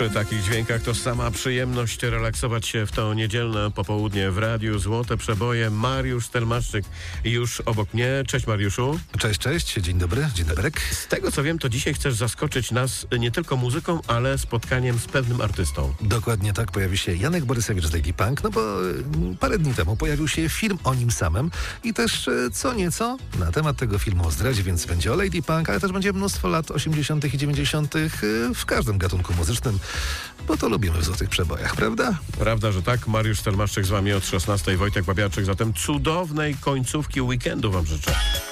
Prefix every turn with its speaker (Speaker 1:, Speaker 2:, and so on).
Speaker 1: Przy takich dźwiękach to sama przyjemność relaksować się w to niedzielne popołudnie w radiu. Złote przeboje. Mariusz Stelmaszczyk już obok mnie. Cześć Mariuszu.
Speaker 2: Cześć, dzień dobry, dzień dobry.
Speaker 1: Z tego co wiem, to dzisiaj chcesz zaskoczyć nas nie tylko muzyką, ale spotkaniem z pewnym artystą.
Speaker 2: Dokładnie tak, pojawi się Janek Borysewicz z Lady Punk, no bo parę dni temu pojawił się film o nim samym i też co nieco na temat tego filmu o zdradzie, więc będzie o Lady Punk, ale też będzie mnóstwo lat 80. i 90. w każdym gatunku muzycznym, bo to lubimy w złotych przebojach, prawda?
Speaker 1: Prawda, że tak. Mariusz Stelmaszczyk z wami od 16. Wojtek Babiarczyk. Zatem cudownej końcówki weekendu wam życzę.